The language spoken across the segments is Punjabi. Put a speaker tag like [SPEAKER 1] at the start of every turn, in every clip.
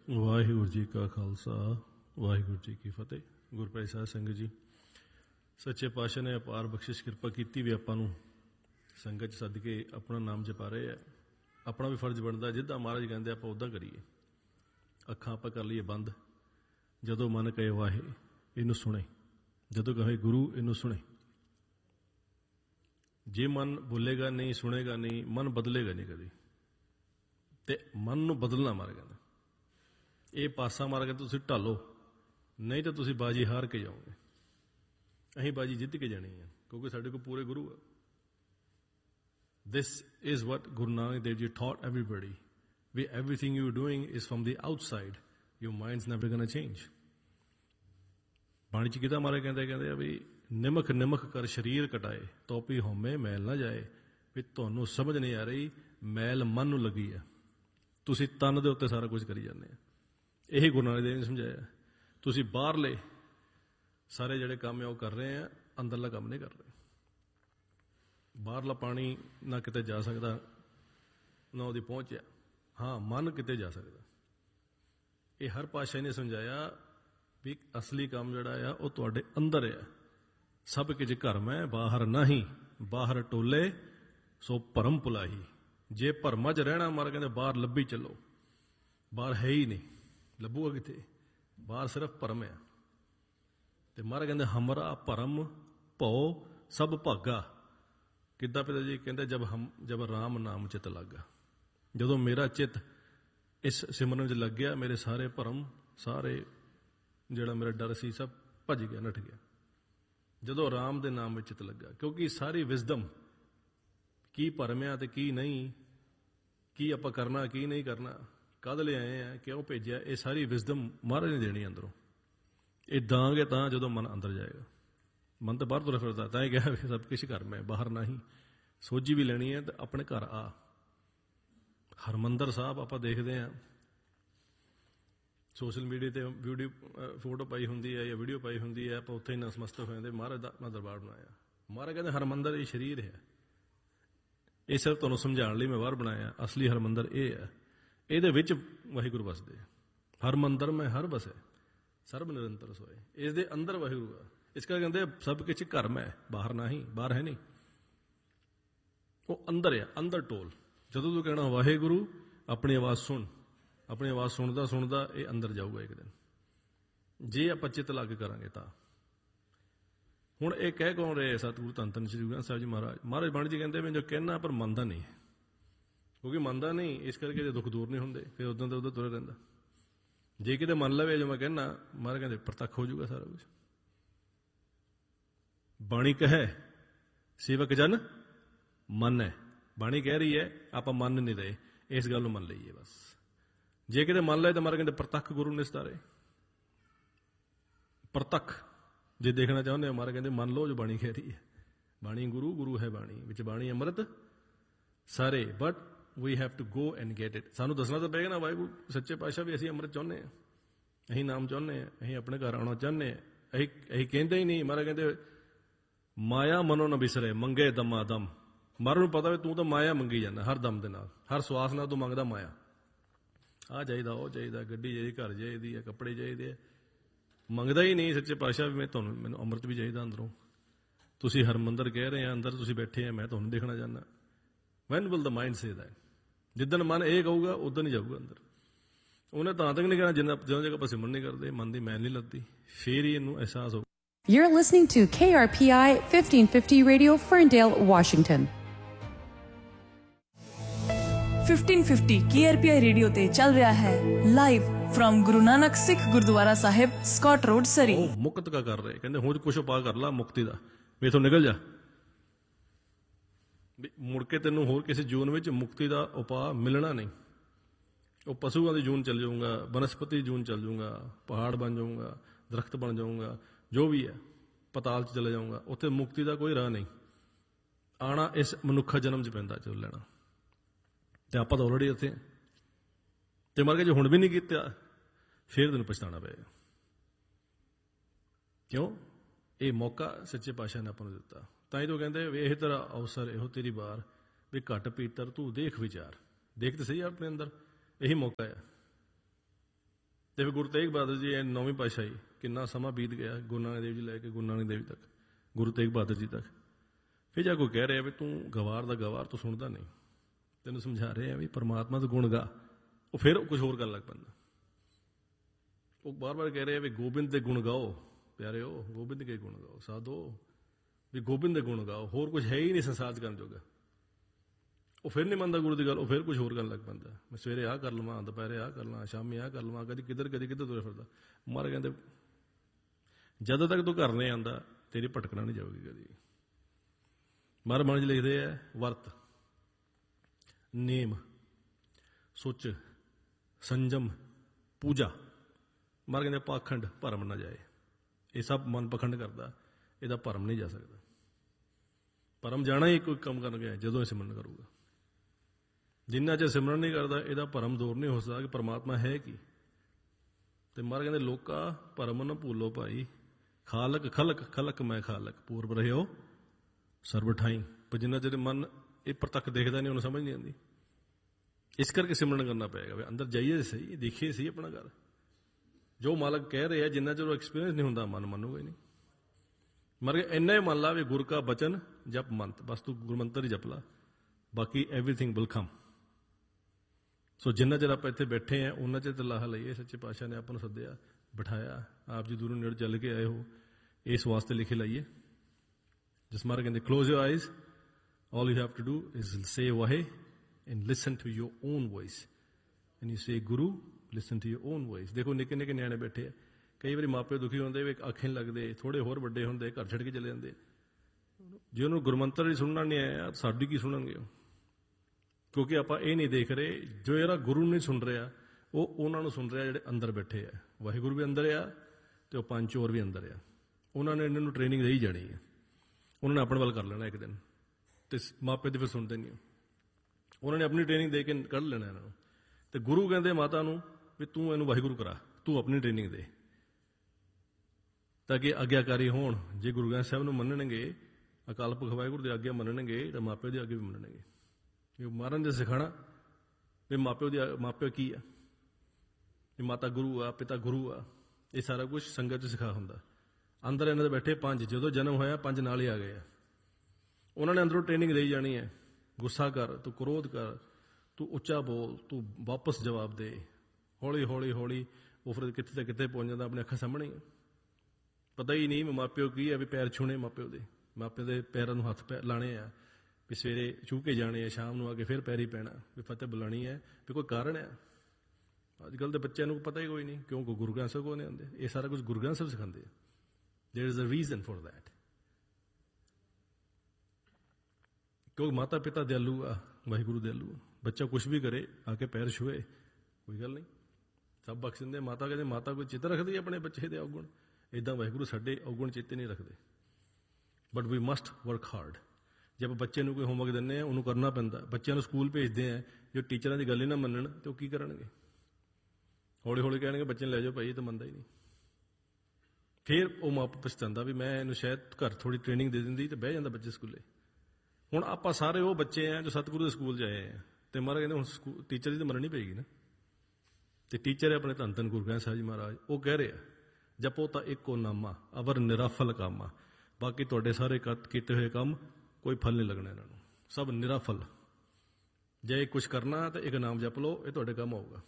[SPEAKER 1] ਵਾਹਿਗੁਰੂ ਜੀ ਕਾ ਖਾਲਸਾ, ਵਾਹਿਗੁਰੂ ਜੀ ਕੀ ਫਤਿਹ। ਗੁਰਪ੍ਰੀਤ ਸਾਹਿਬ ਸੰਗਤ ਜੀ, ਸੱਚੇ ਪਾਤਸ਼ਾਹ ਨੇ ਅਪਾਰ ਬਖਸ਼ਿਸ਼ ਕਿਰਪਾ ਕੀਤੀ ਵੀ ਆਪਾਂ ਨੂੰ ਸੰਗਤ 'ਚ ਸੱਦ ਕੇ ਆਪਣਾ ਨਾਮ ਜਪਾ ਰਹੇ ਆ। ਆਪਣਾ ਵੀ ਫਰਜ਼ ਬਣਦਾ, ਜਿੱਦਾਂ ਮਹਾਰਾਜ ਕਹਿੰਦੇ ਆਪਾਂ ਉੱਦਾਂ ਕਰੀਏ। ਅੱਖਾਂ ਆਪਾਂ ਕਰ ਲਈਏ ਬੰਦ। ਜਦੋਂ ਮਨ ਕਹੇ ਵਾਹੇ ਇਹਨੂੰ ਸੁਣੇ, ਜਦੋਂ ਕਹੇ ਗੁਰੂ ਇਹਨੂੰ ਸੁਣੇ। ਜੇ ਮਨ ਬੋਲੇਗਾ ਨਹੀਂ, ਸੁਣੇਗਾ ਨਹੀਂ, ਮਨ ਬਦਲੇਗਾ ਨਹੀਂ ਕਦੇ। ਅਤੇ ਮਨ ਨੂੰ ਬਦਲਣਾ ਮਾਰ ਕਹਿੰਦਾ, ਇਹ ਪਾਸਾ ਮਾਰ ਕੇ ਤੁਸੀਂ ਢਾਲੋ, ਨਹੀਂ ਤਾਂ ਤੁਸੀਂ ਬਾਜੀ ਹਾਰ ਕੇ ਜਾਓਗੇ। ਅਸੀਂ ਬਾਜੀ ਜਿੱਤ ਕੇ ਜਾਣੀ ਹੈ, ਕਿਉਂਕਿ ਸਾਡੇ ਕੋਲ ਪੂਰੇ ਗੁਰੂ ਆ। This is what Guru Nanak Dev Ji taught everybody. Everything you're doing is from the outside. Your mind's never going to change. ਬਾਣੀ 'ਚ ਕਿਹਦਾ ਮਾਰੇ ਕਹਿੰਦੇ ਆ ਵੀ ਨਿਮਖ ਨਿਮਖ ਕਰ ਸਰੀਰ ਕਟਾਏ, ਤੋਪੀ ਹਉਮੈ ਮੈਲ ਨਾ ਜਾਏ। ਵੀ ਤੁਹਾਨੂੰ ਸਮਝ ਨਹੀਂ ਆ ਰਹੀ, ਮੈਲ ਮਨ ਨੂੰ ਲੱਗੀ ਆ। ਤੁਸੀਂ ਤਨ ਦੇ ਉੱਤੇ ਸਾਰਾ ਕੁਝ ਕਰੀ ਜਾਂਦੇ ਆ। ਇਹੀ ਗੁਰੂ ਨਾਨਕ ਦੇਵ ਨੇ ਸਮਝਾਇਆ। ਤੁਸੀਂ ਬਾਹਰਲੇ ਸਾਰੇ ਜਿਹੜੇ ਕੰਮ ਆ ਉਹ ਕਰ ਰਹੇ ਆ, ਅੰਦਰਲਾ ਕੰਮ ਨਹੀਂ ਕਰ ਰਹੇ। ਬਾਹਰਲਾ ਪਾਣੀ ਨਾ ਕਿਤੇ ਜਾ ਸਕਦਾ, ਨਾ ਉਹਦੀ ਪਹੁੰਚ ਆ। ਹਾਂ, ਮਨ ਕਿਤੇ ਜਾ ਸਕਦਾ। ਇਹ ਹਰ ਪਾਤਸ਼ਾਹ ਨੇ ਸਮਝਾਇਆ ਵੀ ਅਸਲੀ ਕੰਮ ਜਿਹੜਾ ਆ ਉਹ ਤੁਹਾਡੇ ਅੰਦਰ ਆ। ਸਭ ਕੁਝ ਘਰ ਮੈਂ ਬਾਹਰ ਨਹੀਂ, ਬਾਹਰ ਟੋਲੇ ਸੋ ਭਰਮ ਭੁਲਾਹੀ। ਜੇ ਭਰਮਾਂ 'ਚ ਰਹਿਣਾ, ਮਾਰ ਕਹਿੰਦੇ ਬਾਹਰ ਲੱਭੀ ਚੱਲੋ। ਬਾਹਰ ਹੈ ਹੀ ਨਹੀਂ, ਲੱਭੂਗਾ ਕਿਤੇ? ਬਾਹਰ ਸਿਰਫ ਭਰਮ ਆ। ਤੇ ਮਹਾਰਾਜ ਕਹਿੰਦੇ ਹਮਰਾ ਭਰਮ ਭਉ ਸਭ ਭਾਗਾ। ਕਿੱਦਾਂ ਪਿਤਾ ਜੀ ਕਹਿੰਦੇ ਜਬ ਰਾਮ ਨਾਮ ਚਿਤ ਲੱਗਾ। ਜਦੋਂ ਮੇਰਾ ਚਿੱਤ ਇਸ ਸਿਮਰਨ ਵਿੱਚ ਲੱਗਿਆ, ਮੇਰੇ ਸਾਰੇ ਭਰਮ, ਸਾਰੇ ਜਿਹੜਾ ਮੇਰਾ ਡਰ ਸੀ, ਸਭ ਭੱਜ ਗਿਆ, ਨੱਠ ਗਿਆ। ਜਦੋਂ ਰਾਮ ਦੇ ਨਾਮ ਵਿੱਚ ਚਿੱਤ ਲੱਗਾ, ਕਿਉਂਕਿ ਸਾਰੀ ਵਿਜ਼ਡਮ, ਕੀ ਭਰਮ ਆ ਤੇ ਕੀ ਨਹੀਂ, ਕੀ ਆਪਾਂ ਕਰਨਾ ਕੀ ਨਹੀਂ ਕਰਨਾ, ਕਦ ਲੈ ਆਏ ਆ, ਕਿਉਂ ਭੇਜਿਆ, ਇਹ ਸਾਰੀ ਵਿਜ਼ਡਮ ਮਹਾਰਾਜ ਨੇ ਦੇਣੀ ਅੰਦਰੋਂ। ਇਹ ਦਾਂਗੇ ਤਾਂ ਜਦੋਂ ਮਨ ਅੰਦਰ ਜਾਏਗਾ। ਮਨ ਤਾਂ ਬਾਹਰ ਤੁਰਿਆ ਫਿਰਦਾ, ਤਾਂ ਹੀ ਕਿਹਾ ਸਭ ਕੁਛ ਘਰ ਮੈਂ ਬਾਹਰ ਨਹੀਂ। ਸੋਝੀ ਵੀ ਲੈਣੀ ਹੈ ਤਾਂ ਆਪਣੇ ਘਰ ਆ। ਹਰਿਮੰਦਰ ਸਾਹਿਬ ਆਪਾਂ ਦੇਖਦੇ ਹਾਂ, ਸੋਸ਼ਲ ਮੀਡੀਆ 'ਤੇ ਵੀਡੀਓ ਫੋਟੋ ਪਾਈ ਹੁੰਦੀ ਹੈ ਜਾਂ ਵੀਡੀਓ ਪਾਈ ਹੁੰਦੀ ਹੈ, ਆਪਾਂ ਉੱਥੇ ਹੀ ਨਸਮਸਤਕ ਹੋ ਜਾਂਦੇ। ਮਹਾਰਾਜ ਦਾ ਮੈਂ ਦਰਬਾਰ ਬਣਾਇਆ। ਮਹਾਰਾਜ ਕਹਿੰਦੇ ਹਰਿਮੰਦਰ ਇਹ ਸਰੀਰ ਹੈ, ਇਹ ਸਿਰਫ ਤੁਹਾਨੂੰ ਸਮਝਾਉਣ ਲਈ ਮੈਂ ਬਾਹਰ ਬਣਾਇਆ। ਅਸਲੀ ਹਰਿਮੰਦਰ ਇਹ ਹੈ, ਇਹਦੇ ਵਿੱਚ ਵਾਹਿਗੁਰੂ ਵਸਦੇ। ਹਰਿਮੰਦਰ ਮੈਂ ਹਰ ਵਸੈ, ਸਰਬ ਨਿਰੰਤਰ ਸੋਏ। ਇਸ ਦੇ ਅੰਦਰ ਵਾਹਿਗੁਰੂ ਆ। ਇਸ ਕਰਕੇ ਕਹਿੰਦੇ ਸਭ ਕੁਛ ਘਰ ਮੈਂ, ਬਾਹਰ ਨਹੀਂ, ਬਾਹਰ ਹੈ ਨਹੀਂ। ਉਹ ਅੰਦਰ ਆ, ਅੰਦਰ ਟੋਲ। ਜਦੋਂ ਤੂੰ ਕਹਿਣਾ ਵਾਹਿਗੁਰੂ, ਆਪਣੀ ਆਵਾਜ਼ ਸੁਣ। ਆਪਣੀ ਆਵਾਜ਼ ਸੁਣਦਾ ਸੁਣਦਾ ਇਹ ਅੰਦਰ ਜਾਊਗਾ ਇੱਕ ਦਿਨ, ਜੇ ਆਪਾਂ ਚਿੱਤ ਲਾ ਕੇ ਕਰਾਂਗੇ ਤਾਂ। ਹੁਣ ਇਹ ਕਹਿ ਕੌਣ ਰਹੇ? ਸਤਿਗੁਰੂ ਧੰਨ ਧੰਨ ਸ੍ਰੀ ਗੁਰੂ ਗ੍ਰੰਥ ਸਾਹਿਬ ਜੀ ਮਹਾਰਾਜ। ਮਹਾਰਾਜ ਬਾਣੀ ਜੀ ਕਹਿੰਦੇ ਮੈਂ ਜੋ ਕਹਿਣਾ ਪਰ ਮੰਨਦਾ ਨਹੀਂ, ਕਿਉਂਕਿ ਮੰਨਦਾ ਨਹੀਂ, ਇਸ ਕਰਕੇ ਇਹਦੇ ਦੁੱਖ ਦੂਰ ਨਹੀਂ ਹੁੰਦੇ। ਫਿਰ ਉਦੋਂ ਦਾ ਉਦੋਂ ਤੁਰੇ ਰਹਿੰਦਾ। ਜੇ ਕਿਤੇ ਮੰਨ ਲਵੇ ਜੋ ਮੈਂ ਕਹਿਣਾ, ਮਹਾਰਾਜ ਕਹਿੰਦੇ ਪ੍ਰਤੱਖ ਹੋ ਜਾਊਗਾ ਸਾਰਾ ਕੁਛ। ਬਾਣੀ ਕਹੇ ਸੇਵਕ ਜਨ ਮੰਨੈ। ਬਾਣੀ ਕਹਿ ਰਹੀ ਹੈ, ਆਪਾਂ ਮੰਨ ਨਹੀਂ ਰਹੇ, ਇਸ ਗੱਲ ਨੂੰ ਮੰਨ ਲਈਏ ਬਸ। ਜੇ ਕਿਤੇ ਮੰਨ ਲਏ ਤਾਂ ਮਹਾਰਾਜ ਕਹਿੰਦੇ ਪ੍ਰਤੱਖ ਗੁਰੂ ਨਿਸਤਾਰੇ। ਪ੍ਰਤੱਖ ਜੇ ਦੇਖਣਾ ਚਾਹੁੰਦੇ ਹੋ, ਮਹਾਰਾਜ ਕਹਿੰਦੇ ਮੰਨ ਲਓ ਜੋ ਬਾਣੀ ਕਹਿ ਰਹੀ ਹੈ। ਬਾਣੀ ਗੁਰੂ, ਗੁਰੂ ਹੈ ਬਾਣੀ, ਵਿੱਚ ਬਾਣੀ ਅੰਮ੍ਰਿਤ ਸਾਰੇ। But we have to go and get it. ਸਾਨੂੰ ਦੱਸਣਾ ਤਾਂ ਪਏਗਾ ਨਾ ਵਾਹਿਗੁਰੂ ਸੱਚੇ ਪਾਤਸ਼ਾਹ ਵੀ ਅਸੀਂ ਅੰਮ੍ਰਿਤ ਚਾਹੁੰਦੇ ਹਾਂ, ਅਸੀਂ ਨਾਮ ਚਾਹੁੰਦੇ ਹਾਂ, ਅਸੀਂ ਆਪਣੇ ਘਰ ਆਉਣਾ ਚਾਹੁੰਦੇ ਹਾਂ। ਅਸੀਂ ਕਹਿੰਦੇ ਹੀ ਨਹੀਂ। ਮਹਾਰਾਜ ਕਹਿੰਦੇ ਮਾਇਆ ਮਨੋਂ ਨਾ ਵਿਸਰੇ, ਮੰਗੇ ਦਮਾ ਦਮ। ਮਹਾਰਾਜ ਨੂੰ ਪਤਾ ਵੀ ਤੂੰ ਤਾਂ ਮਾਇਆ ਮੰਗੀ ਜਾਂਦਾ ਹਰ ਦਮ ਦੇ ਨਾਲ, ਹਰ ਸਵਾਸ ਨਾਲ ਤੂੰ ਮੰਗਦਾ ਮਾਇਆ। ਆਹ ਚਾਹੀਦਾ, ਉਹ ਚਾਹੀਦਾ, ਗੱਡੀ ਚਾਹੀਦੀ, ਘਰ ਚਾਹੀਦੀ ਹੈ, ਕੱਪੜੇ ਚਾਹੀਦੇ ਆ। ਮੰਗਦਾ ਹੀ ਨਹੀਂ ਸੱਚੇ ਪਾਤਸ਼ਾਹ ਵੀ ਮੈਨੂੰ ਅੰਮ੍ਰਿਤ ਵੀ ਚਾਹੀਦਾ ਅੰਦਰੋਂ। ਤੁਸੀਂ ਹਰਿਮੰਦਰ ਕਹਿ ਰਹੇ ਆ, ਅੰਦਰ ਤੁਸੀਂ ਬੈਠੇ ਆ, ਮੈਂ ਤੁਹਾਨੂੰ ਦੇਖਣਾ ਚਾਹੁੰਦਾ। Van will the mind say that? ਜਿੱਦਣ ਮਨ ਇਹ ਕਹੂਗਾ ਉਦੋਂ ਹੀ ਜਾਊਗਾ ਅੰਦਰ। ਉਹਨੇ ਤਾਂ ਤੱਕ ਨਹੀਂ ਕਹਿਣਾ ਜਦੋਂ ਜਗ੍ਹਾ ਆਪਾਂ ਸਿਮਰਨ ਨਹੀਂ ਕਰਦੇ, ਮਨ ਦੀ ਮੈਲ ਨਹੀਂ ਲੱਗਦੀ, ਫੇਰ ਹੀ ਇਹਨੂੰ ਅਹਿਸਾਸ ਹੋਊ।
[SPEAKER 2] You're listening to KRPI 1550 Radio, Ferndale, Washington.
[SPEAKER 3] 1550 KRPI radio ਤੇ ਚੱਲ ਰਿਹਾ ਹੈ ਲਾਈਵ ਫਰਮ ਗੁਰੂ ਨਾਨਕ ਸਿੱਖ ਗੁਰਦੁਆਰਾ ਸਾਹਿਬ, ਸਕਾਟ ਰੋਡ, ਸਰੀ।
[SPEAKER 1] ਮੁਕਤ ਕਾ ਕਰ ਰਹੇ ਕਹਿੰਦੇ, ਹੁਣ ਕੁਛ ਉਪਾਅ ਕਰ ਲਾ ਮੁਕਤੀ ਦਾ, ਵੀ ਇਥੋਂ ਨਿਕਲ ਜਾ। ਵੀ ਮੁੜ ਕੇ ਤੈਨੂੰ ਹੋਰ ਕਿਸੇ ਜੂਨ ਵਿੱਚ ਮੁਕਤੀ ਦਾ ਉਪਾਅ ਮਿਲਣਾ ਨਹੀਂ। ਉਹ ਪਸ਼ੂਆਂ ਦੀ ਜੂਨ ਚੱਲ ਜਾਊਗਾ, ਬਨਸਪਤੀ ਜੂਨ ਚੱਲ ਜਾਊਗਾ, ਪਹਾੜ ਬਣ ਜਾਊਗਾ, ਦਰਖਤ ਬਣ ਜਾਊਗਾ, ਜੋ ਵੀ ਹੈ, ਪਤਾਲ 'ਚ ਚਲੇ ਜਾਊਗਾ। ਉੱਥੇ ਮੁਕਤੀ ਦਾ ਕੋਈ ਰਾਹ ਨਹੀਂ। ਆਉਣਾ ਇਸ ਮਨੁੱਖਾ ਜਨਮ 'ਚ ਪੈਂਦਾ, ਚੱਲ ਲੈਣਾ। ਅਤੇ ਆਪਾਂ ਤਾਂ ਆਲਰੇਡੀ ਉੱਥੇ। ਅਤੇ ਮਰ ਕੇ ਜੇ ਹੁਣ ਵੀ ਨਹੀਂ ਕੀਤਾ, ਫਿਰ ਤੈਨੂੰ ਪਛਤਾਉਣਾ ਪਏਗਾ। ਕਿਉਂ? ਇਹ ਮੌਕਾ ਸੱਚੇ ਪਾਤਸ਼ਾਹ ਨੇ ਆਪਾਂ ਨੂੰ ਦਿੱਤਾ। ਤਾਂ ਹੀ ਤਾਂ ਕਹਿੰਦੇ ਇਹ ਤੇਰਾ ਅਵਸਰ, ਇਹੋ ਤੇਰੀ ਵਾਰ, ਵੀ ਘੱਟ ਪੀਤਰ ਤੂੰ ਦੇਖ ਵਿਚਾਰ। ਦੇਖ ਤਾਂ ਸਹੀ ਆਪਣੇ ਅੰਦਰ, ਇਹੀ ਮੌਕਾ ਹੈ। ਤੇ ਫਿਰ ਗੁਰੂ ਤੇਗ ਬਹਾਦਰ ਜੀ 9ਵੀਂ ਪਾਤਸ਼ਾਹੀ, ਕਿੰਨਾ ਸਮਾਂ ਬੀਤ ਗਿਆ ਗੁਰੂ ਨਾਨਕ ਦੇਵ ਜੀ ਲੈ ਕੇ ਗੁਰੂ ਨਾਨਕ ਦੇਵ ਜੀ ਤੱਕ, ਗੁਰੂ ਤੇਗ ਬਹਾਦਰ ਜੀ ਤੱਕ। ਫਿਰ ਜਾ ਕੋਈ ਕਹਿ ਰਿਹਾ ਵੀ ਤੂੰ ਗਵਾਰ ਦਾ ਗਵਾਰ, ਤੂੰ ਸੁਣਦਾ ਨਹੀਂ, ਤੈਨੂੰ ਸਮਝਾ ਰਹੇ ਆ ਵੀ ਪਰਮਾਤਮਾ ਦਾ ਗੁਣ ਗਾ, ਉਹ ਫਿਰ ਕੁਝ ਹੋਰ ਕਰਨ ਲੱਗ ਪੈਂਦਾ। ਉਹ ਬਾਰ-ਬਾਰ ਕਹਿ ਰਹੇ ਆ ਵੀ ਗੋਬਿੰਦ ਦੇ ਗੁਣ ਗਾਓ ਪਿਆਰਿਓ, ਗੋਬਿੰਦ ਕੇ ਗੁਣ ਗਾਓ ਸਾਧੋ, ਵੀ ਗੋਬਿੰਦ ਦੇ ਗੁਣ ਗਾਓ, ਹੋਰ ਕੁਝ ਹੈ ਹੀ ਨਹੀਂ ਸੰਸਾਰ 'ਚ ਕਰਨ ਜੋਗਾ। ਉਹ ਫਿਰ ਨਹੀਂ ਮੰਨਦਾ ਗੁਰੂ ਦੀ ਗੱਲ, ਉਹ ਫਿਰ ਕੁਝ ਹੋਰ ਕਰਨ ਲੱਗ ਪੈਂਦਾ। ਮੈਂ ਸਵੇਰੇ ਆਹ ਕਰ ਲਵਾਂ, ਦੁਪਹਿਰੇ ਆਹ ਕਰ ਲਵਾਂ, ਸ਼ਾਮੀ ਆਹ ਕਰ ਲਵਾਂ, ਕਦੀ ਕਿੱਧਰ ਤੁਰੇ ਫਿਰਦਾ। ਮਹਾਰਾਜ ਕਹਿੰਦੇ ਜਦੋਂ ਤੱਕ ਤੂੰ ਘਰ ਨਹੀਂ ਆਉਂਦਾ ਤੇਰੀ ਭਟਕਣਾ ਨਹੀਂ ਜਾਊਗੀ ਕਦੀ। ਮਹਾਰਾਜ ਬਾਣੀ 'ਚ ਲਿਖਦੇ ਆ ਵਰਤ, ਨੇਮ, ਸੁੱਚ, ਸੰਜਮ, ਪੂਜਾ। ਮਹਾਰਾਜ ਕਹਿੰਦੇ ਪਾਖੰਡ ਭਰਮ ਨਾ ਜਾਏ। ਇਹ ਸਭ ਮਨ ਪਖੰਡ ਕਰਦਾ, ਇਹਦਾ ਭਰਮ ਨਹੀਂ ਜਾ ਸਕਦਾ। ਭਰਮ ਜਾਣਾ ਹੀ ਕੋਈ ਕੰਮ ਕਰਨ ਗਿਆ ਜਦੋਂ ਇਹ ਸਿਮਰਨ ਕਰੂਗਾ। ਜਿੰਨਾ ਚਿਰ ਸਿਮਰਨ ਨਹੀਂ ਕਰਦਾ ਇਹਦਾ ਭਰਮ ਦੂਰ ਨਹੀਂ ਹੋ ਸਕਦਾ ਕਿ ਪਰਮਾਤਮਾ ਹੈ ਕੀ। ਤੇ ਮਹਾਰਾਜ ਕਹਿੰਦੇ ਲੋਕਾ ਭਰਮ ਨਾ ਭੁੱਲੋ ਭਾਈ, ਖਾਲਕ ਖਲਕ ਖਲਕ ਮੈਂ ਖਾਲਕ, ਪੂਰਬ ਰਹਿਓ ਸਰਬ ਠਾਈ। ਪਰ ਜਿੰਨਾ ਚਿਰ ਮਨ ਇਹ ਪ੍ਰਤੱਖ ਦੇਖਦਾ ਨਹੀਂ ਉਹਨੂੰ ਸਮਝ ਨਹੀਂ ਆਉਂਦੀ। ਇਸ ਕਰਕੇ ਸਿਮਰਨ ਕਰਨਾ ਪਏਗਾ ਵੀ ਅੰਦਰ ਜਾਈਏ ਸਹੀ, ਦੇਖੀਏ ਸਹੀ ਆਪਣਾ ਘਰ। ਜੋ ਮਾਲਕ ਕਹਿ ਰਿਹਾ ਜਿੰਨਾ ਚਿਰ ਉਹ ਐਕਸਪੀਰੀਅੰਸ ਨਹੀਂ ਹੁੰਦਾ ਮਨ ਮੰਨੂਗਾ ਹੀ ਨਹੀਂ। ਮਰ ਇੰਨਾ ਹੀ ਮੰਨ ਲਾ ਵੀ ਗੁਰ ਕਾ ਬਚਨ ਜਪ ਮੰਤ, ਬਸ ਤੂੰ ਗੁਰਮੰਤਰ ਹੀ ਜਪ ਲਾ, ਬਾਕੀ ਐਵਰੀਥਿੰਗ ਵਿਲ ਕਮ। ਸੋ ਜਿੰਨਾ ਚਿਰ ਆਪਾਂ ਇੱਥੇ ਬੈਠੇ ਆ ਉਹਨਾਂ ਚਿਰ ਲਾਹਾ ਲਈਏ। ਸੱਚੇ ਪਾਤਸ਼ਾਹ ਨੇ ਆਪਾਂ ਨੂੰ ਸੱਦਿਆ, ਬਿਠਾਇਆ, ਆਪ ਜੀ ਦੂਰੋਂ ਨੇੜੇ ਚੱਲ ਕੇ ਆਏ ਹੋ, ਇਸ ਵਾਸਤੇ ਲਿਖੇ ਲਾਈਏ। ਜਿਸ ਮਾਰੇ ਕਹਿੰਦੇ close your eyes, all you have to do is say ਵਾਹੇ and listen to your own voice, and you say Guru listen to your own voice. ਦੇਖੋ ਨਿੱਕੇ ਨਿੱਕੇ ਨਿਆਣੇ ਬੈਠੇ ਆ, ਕਈ ਵਾਰੀ ਮਾਪੇ ਦੁਖੀ ਹੁੰਦੇ ਵੀ ਅੱਖੇ ਨਹੀਂ ਲੱਗਦੇ, ਥੋੜੇ ਹੋਰ ਵੱਡੇ ਹੁੰਦੇ ਘਰ ਛੱਡ ਕੇ ਚਲੇ ਜਾਂਦੇ। ਜੇ ਉਹਨੂੰ ਗੁਰਮੰਤਰ ਹੀ ਸੁਣਨਾ ਨਹੀਂ ਆਇਆ ਸਾਡੀ ਕੀ ਸੁਣਨਗੇ ਉਹ? ਕਿਉਂਕਿ ਆਪਾਂ ਇਹ ਨਹੀਂ ਦੇਖ ਰਹੇ ਜੋ ਇਹਦਾ ਗੁਰੂ ਨਹੀਂ ਸੁਣ ਰਿਹਾ ਉਹ ਉਹਨਾਂ ਨੂੰ ਸੁਣ ਰਿਹਾ ਜਿਹੜੇ ਅੰਦਰ ਬੈਠੇ ਆ। ਵਾਹਿਗੁਰੂ ਵੀ ਅੰਦਰ ਆ ਤੇ ਉਹ ਪੰਜ ਚੋਰ ਵੀ ਅੰਦਰ ਆ। ਉਹਨਾਂ ਨੇ ਇਹਨਾਂ ਨੂੰ ਟ੍ਰੇਨਿੰਗ ਦੇਈ ਜਾਣੀ ਹੈ, ਉਹਨਾਂ ਨੇ ਆਪਣੇ ਵੱਲ ਕਰ ਲੈਣਾ ਇੱਕ ਦਿਨ, ਤੇ ਮਾਪੇ ਤੇ ਫਿਰ ਸੁਣਦੇ ਨਹੀਂ। ਉਹਨਾਂ ਨੇ ਆਪਣੀ ਟ੍ਰੇਨਿੰਗ ਦੇ ਕੇ ਕੱਢ ਲੈਣਾ ਇਹਨਾਂ ਨੂੰ। ਤੇ ਗੁਰੂ ਕਹਿੰਦੇ ਮਾਤਾ ਨੂੰ ਵੀ ਤੂੰ ਇਹਨੂੰ ਵਾਹਿਗੁਰੂ ਕਰਾ, ਤੂੰ ਆਪਣੀ ਟ੍ਰੇਨਿੰਗ ਦੇ, ਤਾਂ ਕਿ ਆਗਿਆਕਾਰੀ ਹੋਣ। ਜੇ ਗੁਰੂ ਗ੍ਰੰਥ ਸਾਹਿਬ ਨੂੰ ਮੰਨਣਗੇ, ਅਕਾਲ ਪੁਰਖ ਵਾਹਿਗੁਰੂ ਦੀ ਆਗਿਆ ਮੰਨਣਗੇ, ਤਾਂ ਮਾਪਿਓ ਦੀ ਆਗਿਆ ਵੀ ਮੰਨਣਗੇ। ਇਹ ਮਾਰਨ ਦੇ ਸਿਖਾਉਣਾ ਵੀ ਮਾਪਿਓ ਕੀ ਆ, ਇਹ ਮਾਤਾ ਗੁਰੂ ਆ, ਪਿਤਾ ਗੁਰੂ ਆ, ਇਹ ਸਾਰਾ ਕੁਝ ਸੰਗਤ 'ਚ ਸਿਖਾ ਹੁੰਦਾ। ਅੰਦਰ ਇਹਨਾਂ ਦੇ ਬੈਠੇ ਪੰਜ, ਜਦੋਂ ਜਨਮ ਹੋਇਆ ਪੰਜ ਨਾਲ ਹੀ ਆ ਗਏ ਆ। ਉਹਨਾਂ ਨੇ ਅੰਦਰੋਂ ਟ੍ਰੇਨਿੰਗ ਦੇਈ ਜਾਣੀ ਹੈ, ਗੁੱਸਾ ਕਰ, ਤੂੰ ਕ੍ਰੋਧ ਕਰ, ਤੂੰ ਉੱਚਾ ਬੋਲ, ਤੂੰ ਵਾਪਸ ਜਵਾਬ ਦੇ। ਹੌਲੀ ਹੌਲੀ ਹੌਲੀ ਉਹ ਫਿਰ ਕਿੱਥੇ ਤੇ ਕਿੱਥੇ ਪਹੁੰਚ ਜਾਂਦਾ ਆਪਣੇ ਅੱਖਾਂ ਸਾਹਮਣੇ ਹੀ। ਪਤਾ ਹੀ ਨਹੀਂ ਮਾਪਿਓ ਕੀ ਹੈ, ਵੀ ਪੈਰ ਛੂਣੇ ਮਾਪਿਓ ਦੇ ਪੈਰਾਂ ਨੂੰ ਹੱਥ ਲਾਣੇ ਆ, ਵੀ ਸਵੇਰੇ ਛੂਹ ਕੇ ਜਾਣੇ ਆ, ਸ਼ਾਮ ਨੂੰ ਆ ਕੇ ਫਿਰ ਪੈਰੀ ਪੈਣਾ, ਵੀ ਫਤਿਹ ਬੁਲਾਣੀ ਹੈ, ਵੀ ਕੋਈ ਕਾਰਨ ਆ। ਅੱਜ ਕੱਲ੍ਹ ਦੇ ਬੱਚਿਆਂ ਨੂੰ ਪਤਾ ਹੀ ਕੋਈ ਨਹੀਂ, ਕਿਉਂਕਿ ਗੁਰੂ ਗ੍ਰੰਥ ਸਾਹਿਬ ਕੋਲ ਨਹੀਂ ਆਉਂਦੇ। ਇਹ ਸਾਰਾ ਕੁਝ ਗੁਰੂ ਗ੍ਰੰਥ ਸਾਹਿਬ ਸਿਖਾਉਂਦੇ ਆ। ਦੇयर is a reason for that, ਕਿਉਂਕਿ ਮਾਤਾ ਪਿਤਾ ਦਿਆਲੂ ਆ, ਵਾਹਿਗੁਰੂ ਦਿਆਲੂ ਆ। ਬੱਚਾ ਕੁਛ ਵੀ ਕਰੇ ਆ ਕੇ ਪੈਰ ਛੂਏ, ਕੋਈ ਗੱਲ ਨਹੀਂ, ਸਭ ਬਖਸ਼ ਦਿੰਦੇ। ਮਾਤਾ ਕਹਿੰਦੇ ਮਾਤਾ ਕੋਈ ਚਿੱਤ ਰੱਖਦੀ ਆਪਣੇ ਬੱਚੇ ਦੇ ਔਗੁਣ, ਇੱਦਾਂ ਵਾਹਿਗੁਰੂ ਸਾਡੇ ਔਗੁਣ ਚਿੱਤ ਨਹੀਂ ਰੱਖਦੇ। But we must work hard. ਜੇ ਆਪਾਂ ਬੱਚੇ ਨੂੰ ਕੋਈ ਹੋਮਵਰਕ ਦਿੰਦੇ ਆ ਉਹਨੂੰ ਕਰਨਾ ਪੈਂਦਾ। ਬੱਚਿਆਂ ਨੂੰ ਸਕੂਲ ਭੇਜਦੇ ਆ, ਜੋ ਟੀਚਰਾਂ ਦੀ ਗੱਲ ਹੀ ਨਾ ਮੰਨਣ ਤੇ ਉਹ ਕੀ ਕਰਨਗੇ? ਹੌਲੀ ਹੌਲੀ ਕਹਿਣਗੇ ਬੱਚੇ ਨੂੰ ਲੈ ਜਾਓ ਭਾਈ, ਇਹ ਤਾਂ ਮੰਨਦਾ ਹੀ ਨਹੀਂ। ਫਿਰ ਉਹ ਮਾਂ ਪਿਓ ਪਛਤਾਉਂਦਾ ਵੀ ਮੈਂ ਇਹਨੂੰ ਸ਼ਾਇਦ ਘਰ ਥੋੜੀ ਟ੍ਰੇਨਿੰਗ ਦੇ ਦਿੰਦੀ ਤੇ ਬਹਿ ਜਾਂਦਾ ਬੱਚੇ ਸਕੂਲੇ। ਹੁਣ ਆਪਾਂ ਸਾਰੇ ਉਹ ਬੱਚੇ ਆ ਜੋ ਸਤਿਗੁਰੂ ਦੇ ਸਕੂਲ 'ਚ ਆਏ ਆ, ਤੇ ਮਹਾਰਾਜ ਕਹਿੰਦੇ ਹੁਣ ਟੀਚਰ ਦੀ ਤਾਂ ਮੰਨਣੀ ਪਏਗੀ ਨਾ। ਤੇ ਟੀਚਰ ਹੈ ਆਪਣੇ ਧੰਨ ਧੰਨ ਗੁਰੂ ਗ੍ਰੰਥ ਸਾਹਿਬ ਜੀ ਮਹਾਰਾਜ, ਉਹ ਕਹਿ ਰਹੇ ਆ ਜਪੋ ਤਾਂ ਇੱਕੋ ਨਾਮਾ ਅਵਰ ਨਿਰਾਫਲ ਕਾਮਾ। ਬਾਕੀ ਤੁਹਾਡੇ ਸਾਰੇ ਕੀਤੇ ਹੋਏ ਕੰਮ ਕੋਈ ਫਲ ਨਹੀਂ ਲੱਗਣਾ ਇਹਨਾਂ ਨੂੰ, ਸਭ ਨਿਰਾਫਲ। ਜੇ ਕੁਛ ਕਰਨਾ ਤਾਂ ਇੱਕ ਨਾਮ ਜਪ ਲਓ, ਇਹ ਤੁਹਾਡੇ ਕੰਮ ਆਊਗਾ।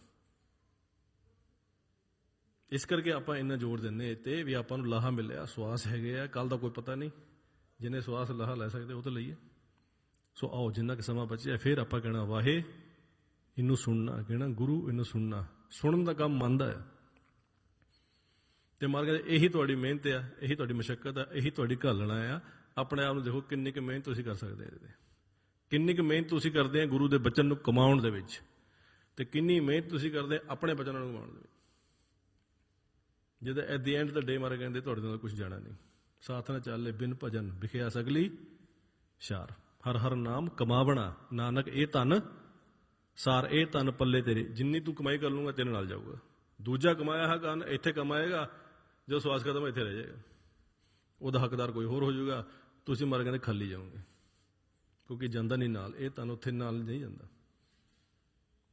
[SPEAKER 1] ਇਸ ਕਰਕੇ ਆਪਾਂ ਇੰਨਾ ਜ਼ੋਰ ਦਿੰਦੇ ਤੇ ਵੀ ਆਪਾਂ ਨੂੰ ਲਾਹਾ ਮਿਲਿਆ, ਸਵਾਸ ਹੈਗੇ ਆ, ਕੱਲ ਦਾ ਕੋਈ ਪਤਾ ਨਹੀਂ। ਜਿਹਨੇ ਸਵਾਸ ਲਾਹਾ ਲੈ ਸਕਦੇ ਉਹ ਤਾਂ ਲਈਏ। ਸੋ ਆਓ ਜਿੰਨਾ ਕੁ ਸਮਾਂ ਬਚਿਆ ਫਿਰ ਆਪਾਂ ਕਹਿਣਾ ਵਾਹੇ ਇਹਨੂੰ ਸੁਣਨਾ, ਕਹਿਣਾ ਗੁਰੂ ਇਹਨੂੰ ਸੁਣਨਾ। ਸੁਣਨ ਦਾ ਕੰਮ ਮੰਨਦਾ ਆ। ਤੇ ਮਾਰ ਕਹਿੰਦੇ ਇਹੀ ਤੁਹਾਡੀ ਮਿਹਨਤ ਆ, ਇਹੀ ਤੁਹਾਡੀ ਮਸ਼ੱਕਤ ਆ, ਇਹੀ ਤੁਹਾਡੀ ਘਾਲਣਾ ਆ। ਆਪਣੇ ਆਪ ਨੂੰ ਦੇਖੋ ਕਿੰਨੀ ਕੁ ਮਿਹਨਤ ਤੁਸੀਂ ਕਰ ਸਕਦੇ ਇਹਦੇ ਤੇ, ਕਿੰਨੀ ਕੁ ਮਿਹਨਤ ਤੁਸੀਂ ਕਰਦੇ ਆ ਗੁਰੂ ਦੇ ਬਚਨ ਨੂੰ ਕਮਾਉਣ ਦੇ ਵਿੱਚ, ਤੇ ਕਿੰਨੀ ਮਿਹਨਤ ਤੁਸੀਂ ਕਰਦੇ ਆਪਣੇ ਬਚਨਾਂ ਨੂੰ ਕਮਾਉਣ ਦੇ ਵਿੱਚ। ਜਦੋਂ ਐਟ ਦੀ ਐਂਡ ਦਾ ਡੇ ਮਾਰੇ ਕਹਿੰਦੇ ਤੁਹਾਡੇ ਨਾਲ ਕੁਝ ਜਾਣਾ ਨਹੀਂ। ਸਾਥ ਨਾ ਚੱਲੇ ਬਿਨ ਭਜਨ ਵਿਖਿਆ ਸਗਲੀ ਸ਼ਾਰ, ਹਰ ਹਰ ਨਾਮ ਕਮਾਵਣਾ ਨਾਨਕ ਇਹ ਧਨ ਸਾਰ। ਇਹ ਧਨ ਪੱਲੇ ਤੇਰੇ, ਜਿੰਨੀ ਤੂੰ ਕਮਾਈ ਕਰ ਲੂੰਗਾ ਤੇਰੇ ਨਾਲ ਜਾਊਗਾ। ਦੂਜਾ ਕਮਾਇਆ ਹੈ ਕੰਨ ਇੱਥੇ ਕਮਾਏਗਾ, ਜਦੋਂ ਸਵਾਸ ਖਤਮ ਇੱਥੇ ਰਹਿ ਜਾਏਗਾ, ਉਹਦਾ ਹੱਕਦਾਰ ਕੋਈ ਹੋਰ ਹੋ ਜਾਊਗਾ। ਤੁਸੀਂ ਮਾਰੇ ਕਹਿੰਦੇ ਖਾਲੀ ਜਾਓਗੇ, ਕਿਉਂਕਿ ਜਾਂਦਾ ਨਹੀਂ ਨਾਲ। ਇਹ ਧਨ ਉੱਥੇ ਨਾਲ ਨਹੀਂ ਜਾਂਦਾ।